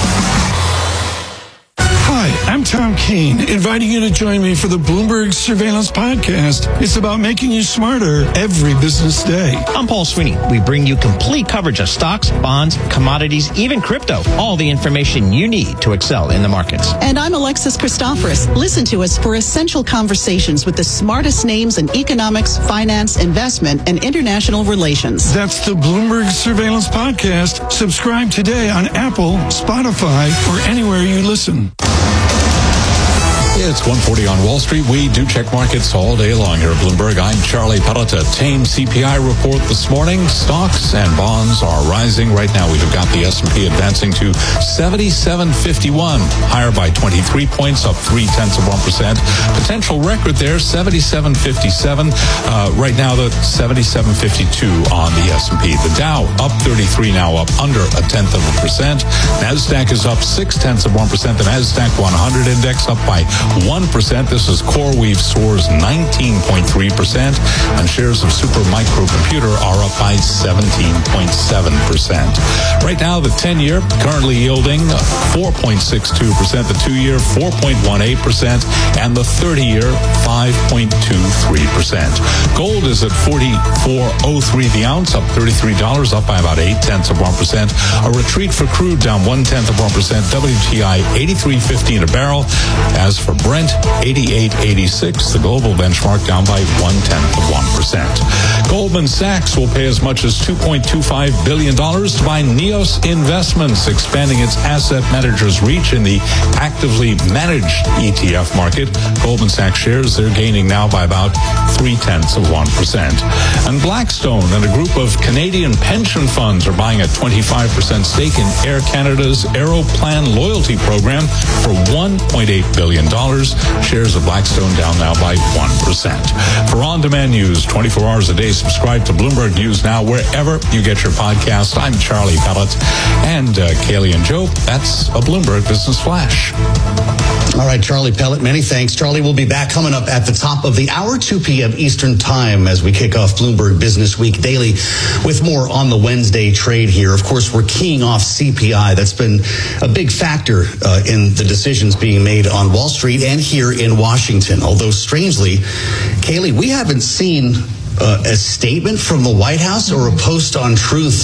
Hi, I'm Tom Keene, inviting you to join me for the Bloomberg Surveillance Podcast. It's about making you smarter every business day. I'm Paul Sweeney. We bring you complete coverage of stocks, bonds, commodities, even crypto. All the information you need to excel in the markets. And I'm Alexis Christoforous. Listen to us for essential conversations with the smartest names in economics, finance, investment, and international relations. That's the Bloomberg Surveillance Podcast. Subscribe today on Apple, Spotify, or anywhere you listen. It's one forty on Wall Street. We do check markets all day long here at Bloomberg. I'm Charlie Pelota. Tame C P I report this morning. Stocks and bonds are rising. Right now, we've got the S and P advancing to seventy-seven fifty-one, higher by twenty-three points, up three tenths of one percent. Potential record there, seventy-seven fifty-seven. Uh, right now, the seventy-seven fifty-two on the S and P. The Dow up thirty-three now, up under a tenth of a percent. NASDAQ is up six tenths of one percent. The NASDAQ one hundred index up by one percent. This is CoreWeave soars nineteen point three percent, and shares of Supermicro Computer are up by seventeen point seven percent. Right now, the ten-year currently yielding four point six two percent, the two-year four point one eight percent, and the thirty-year five point two three percent. Gold is at forty-four oh three the ounce, up thirty-three dollars, up by about eight tenths of one percent. A retreat for crude down one tenth of one percent. W T I eighty-three fifteen a barrel. As for Brent, eighty-eight eighty-six. The global benchmark down by one tenth of one percent. Goldman Sachs will pay as much as two point two five billion dollars to buy Neos Investments, expanding its asset manager's reach in the actively managed E T F market. Goldman Sachs shares, they're gaining now by about three tenths of one percent. And Blackstone and a group of Canadian pension funds are buying a twenty-five percent stake in Air Canada's Aeroplan loyalty program for one point eight billion dollars. Shares of Blackstone down now by one percent. For on-demand news, twenty-four hours a day, subscribe to Bloomberg News Now wherever you get your podcast. I'm Charlie Pellet, and uh, Kaylee and Joe. That's a Bloomberg Business Flash. All right, Charlie Pellet, many thanks. Charlie will be back coming up at the top of the hour, two p.m. Eastern Time, as we kick off Bloomberg Business Week Daily with more on the Wednesday trade here. Of course, we're keying off C P I. That's been a big factor uh, in the decisions being made on Wall Street and here in Washington. Although, strangely, Kaylee, we haven't seen uh, a statement from the White House or a post on Truth